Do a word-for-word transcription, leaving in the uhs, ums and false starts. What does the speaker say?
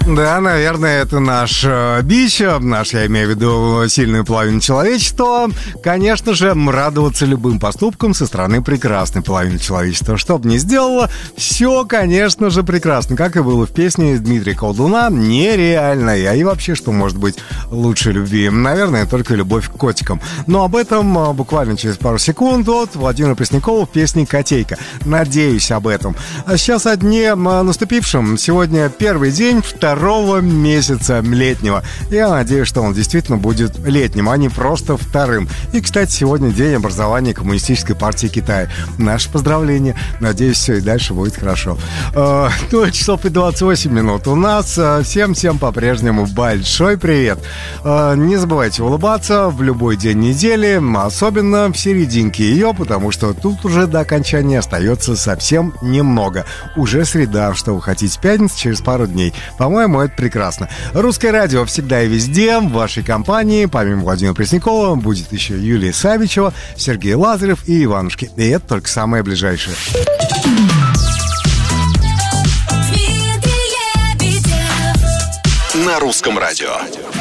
Да, наверное, это наш э, бич, наш, я имею в виду, сильную половину человечества. Конечно же, радоваться любым поступкам со стороны прекрасной половины человечества. Что бы ни сделала, все, конечно же, прекрасно. Как и было в песне Дмитрия Колдуна, нереальная. И вообще, что может быть лучше любви? Наверное, только любовь к котикам. Но об этом э, буквально через пару секунд от Владимира Преснякова в песне «Котейка». Надеюсь об этом. А сейчас о дне э, наступившем. Сегодня первый день второго месяца летнего. Я надеюсь, что он действительно будет летним, а не просто вторым. И, кстати, сегодня день образования Коммунистической партии Китая. Наше поздравление. Надеюсь, все и дальше будет хорошо. ноль часов и двадцать восемь минут у нас. Всем-всем по-прежнему большой привет. Не забывайте улыбаться в любой день недели, особенно в серединке ее, потому что тут уже до окончания остается совсем немного. Уже среда, что вы хотите, пятница через пару дней. По-моему, это прекрасно. Русское радио всегда и везде. В вашей компании, помимо Владимира Преснякова, будет еще Юлия Савичева, Сергей Лазарев и Иванушки. И это только самое ближайшее. На русском радио.